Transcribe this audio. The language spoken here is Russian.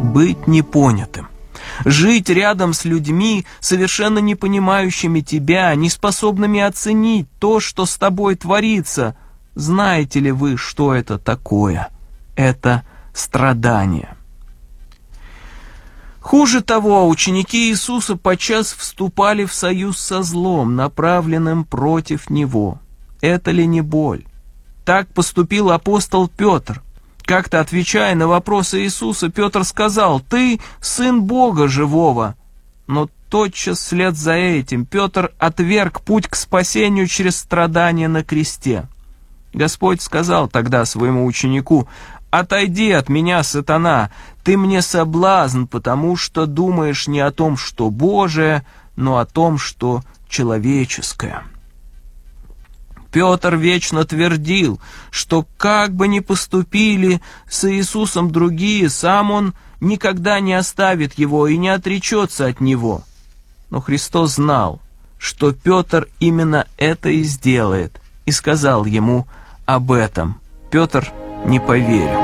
быть непонятым. Жить рядом с людьми, совершенно не понимающими тебя, не способными оценить то, что с тобой творится. Знаете ли вы, что это такое? Это страдание. Хуже того, ученики Иисуса подчас вступали в союз со злом, направленным против Него. Это ли не боль? Так поступил апостол Петр. Как-то отвечая на вопросы Иисуса, Петр сказал: «Ты Сын Бога Живого». Но тотчас вслед за этим Петр отверг путь к спасению через страдания на кресте. Господь сказал тогда своему ученику: «Отойди от меня, сатана, ты мне соблазн, потому что думаешь не о том, что Божие, но о том, что человеческое». Петр вечно твердил, что как бы ни поступили с Иисусом другие, сам он никогда не оставит его и не отречется от него. Но Христос знал, что Петр именно это и сделает, и сказал ему об этом. Петр не поверил.